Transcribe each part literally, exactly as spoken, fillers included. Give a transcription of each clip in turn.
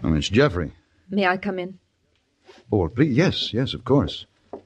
Oh, Miss Jeffrey. May I come in? Oh, well, please. Yes, yes, of course.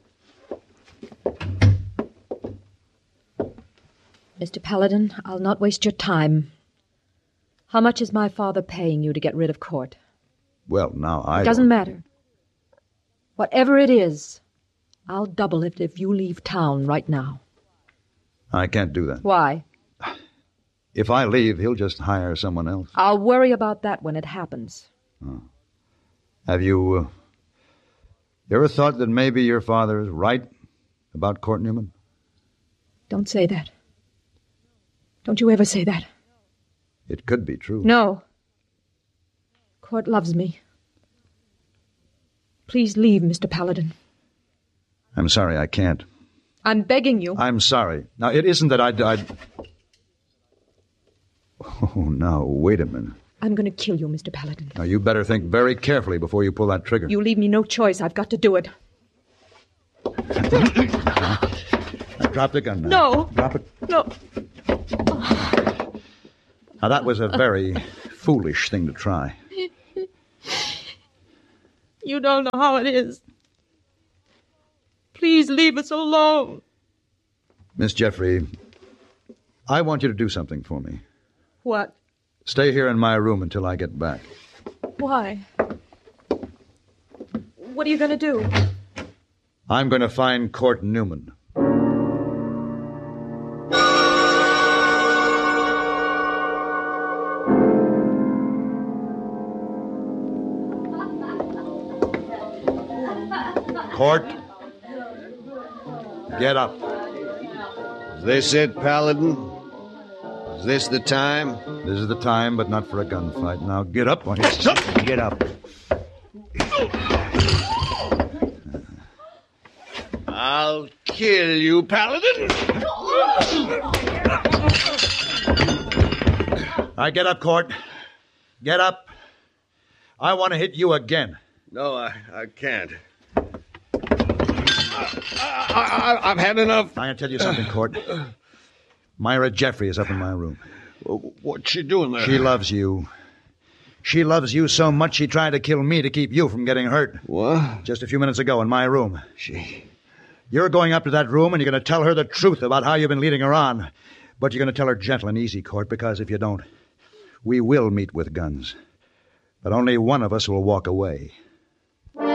Mister Paladin, I'll not waste your time. How much is my father paying you to get rid of Court? Well, now, I It doesn't don't... matter. Whatever it is, I'll double it if you leave town right now. I can't do that. Why? If I leave, he'll just hire someone else. I'll worry about that when it happens. Oh. Have you... Uh, you ever thought that maybe your father is right about Court Newman? Don't say that. Don't you ever say that. It could be true. No. Court loves me. Please leave, Mister Paladin. I'm sorry, I can't. I'm begging you. I'm sorry. Now, it isn't that I'd... I'd... Oh, now, wait a minute. I'm going to kill you, Mister Paladin. Now, you better think very carefully before you pull that trigger. You leave me no choice. I've got to do it. Now, drop the gun now. No. Drop it. No. Now, that was a very foolish thing to try. You don't know how it is. Please leave us alone. Miss Jeffrey, I want you to do something for me. What? Stay here in my room until I get back. Why? What are you going to do? I'm going to find Court Newman. Court, get up. Is this it, Paladin? Is this the time? This is the time, but not for a gunfight. Now get up. Get up. I'll kill you, Paladin. All right, get up, Court. Get up. I want to hit you again. No, I, I can't. I, I, I've had enough. I'm going to tell you something, Court. Myra Jeffrey is up in my room. What's she doing there? She loves you. She loves you so much she tried to kill me to keep you from getting hurt. What? Just a few minutes ago in my room. She... You're going up to that room and you're going to tell her the truth about how you've been leading her on. But you're going to tell her gentle and easy, Court, because if you don't, we will meet with guns. But only one of us will walk away.